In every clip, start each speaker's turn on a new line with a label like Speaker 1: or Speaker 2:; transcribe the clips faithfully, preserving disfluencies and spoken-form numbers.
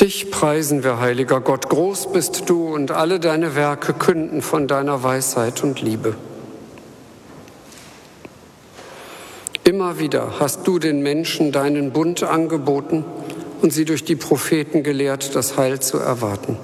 Speaker 1: Dich preisen wir, heiliger Gott, groß bist du und alle deine Werke künden von deiner Weisheit und Liebe. Immer wieder hast du den Menschen deinen Bund angeboten und sie durch die Propheten gelehrt, das Heil zu erwarten.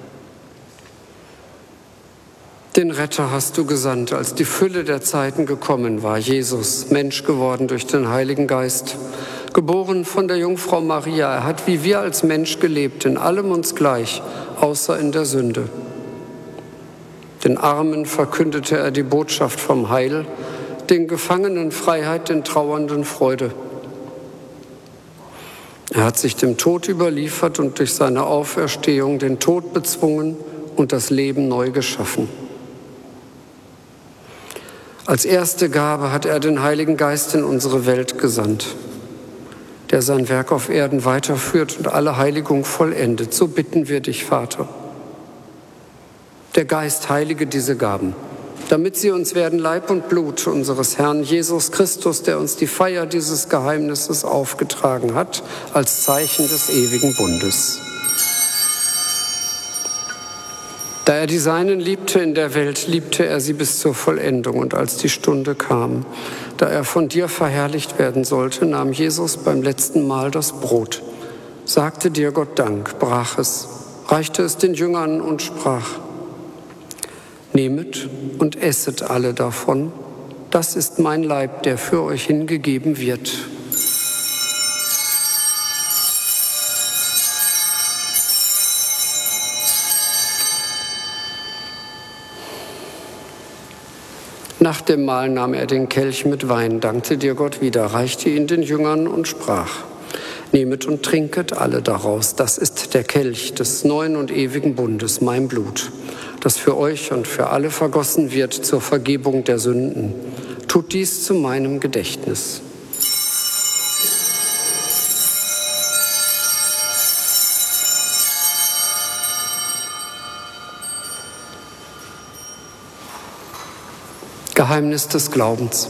Speaker 1: Den Retter hast du gesandt, als die Fülle der Zeiten gekommen war, Jesus, Mensch geworden durch den Heiligen Geist, geboren von der Jungfrau Maria. Er hat wie wir als Mensch gelebt, in allem uns gleich, außer in der Sünde. Den Armen verkündete er die Botschaft vom Heil, den Gefangenen Freiheit, den Trauernden Freude. Er hat sich dem Tod überliefert und durch seine Auferstehung den Tod bezwungen und das Leben neu geschaffen. Als erste Gabe hat er den Heiligen Geist in unsere Welt gesandt, der sein Werk auf Erden weiterführt und alle Heiligung vollendet. So bitten wir dich, Vater. Der Geist heilige diese Gaben, damit sie uns werden Leib und Blut unseres Herrn Jesus Christus, der uns die Feier dieses Geheimnisses aufgetragen hat, als Zeichen des ewigen Bundes. Da er die Seinen liebte in der Welt, liebte er sie bis zur Vollendung. Und als die Stunde kam, da er von dir verherrlicht werden sollte, nahm Jesus beim letzten Mal das Brot, sagte dir Gott Dank, brach es, reichte es den Jüngern und sprach: Nehmet und esset alle davon, das ist mein Leib, der für euch hingegeben wird. Nach dem Mahl nahm er den Kelch mit Wein, dankte dir Gott wieder, reichte ihn den Jüngern und sprach: Nehmet und trinket alle daraus, das ist der Kelch des neuen und ewigen Bundes, mein Blut, das für euch und für alle vergossen wird zur Vergebung der Sünden. Tut dies zu meinem Gedächtnis. Geheimnis des Glaubens.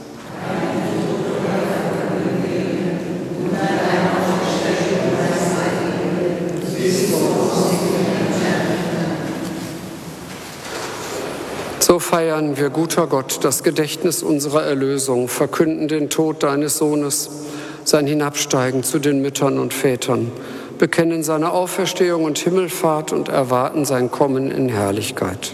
Speaker 1: So feiern wir, guter Gott, das Gedächtnis unserer Erlösung, verkünden den Tod deines Sohnes, sein Hinabsteigen zu den Müttern und Vätern, bekennen seine Auferstehung und Himmelfahrt und erwarten sein Kommen in Herrlichkeit.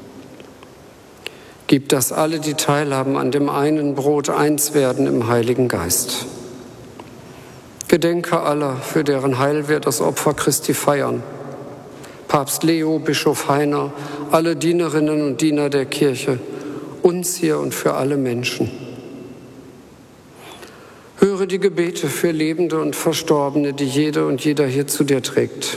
Speaker 1: Gib, dass alle, die teilhaben an dem einen Brot, eins werden im Heiligen Geist. Gedenke aller, für deren Heil wir das Opfer Christi feiern. Papst Leo, Bischof Heiner, alle Dienerinnen und Diener der Kirche, uns hier und für alle Menschen. Höre die Gebete für Lebende und Verstorbene, die jede und jeder hier zu dir trägt.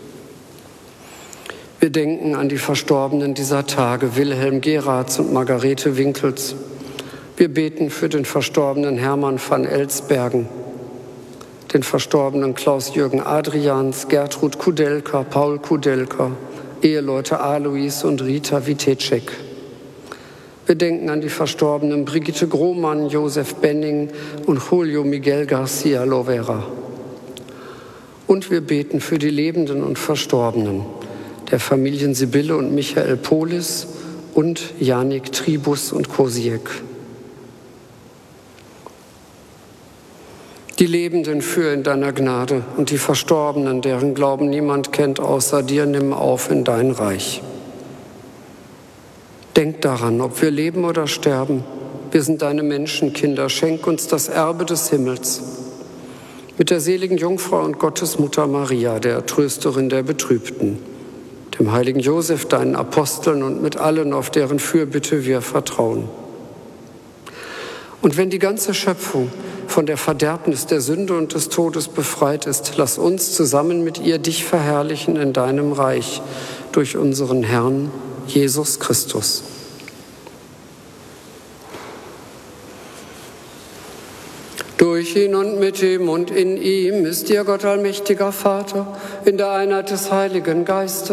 Speaker 1: Wir denken an die Verstorbenen dieser Tage, Wilhelm Geratz und Margarete Winkels. Wir beten für den verstorbenen Hermann van Elsbergen, den verstorbenen Klaus-Jürgen Adrians, Gertrud Kudelka, Paul Kudelka, Eheleute Alois und Rita Witeczek. Wir denken an die verstorbenen Brigitte Grohmann, Josef Benning und Julio Miguel Garcia Lovera. Und wir beten für die Lebenden und Verstorbenen der Familien Sibylle und Michael Polis und Janik Tribus und Kosiek. Die Lebenden führ in deiner Gnade und die Verstorbenen, deren Glauben niemand kennt außer dir, nimm auf in dein Reich. Denk daran, ob wir leben oder sterben, wir sind deine Menschenkinder, schenk uns das Erbe des Himmels. Mit der seligen Jungfrau und Gottesmutter Maria, der Trösterin der Betrübten, dem heiligen Josef, deinen Aposteln und mit allen, auf deren Fürbitte wir vertrauen. Und wenn die ganze Schöpfung von der Verderbnis der Sünde und des Todes befreit ist, lass uns zusammen mit ihr dich verherrlichen in deinem Reich durch unseren Herrn Jesus Christus. Durch ihn und mit ihm und in ihm ist dir Gott allmächtiger Vater, in der Einheit des Heiligen Geistes,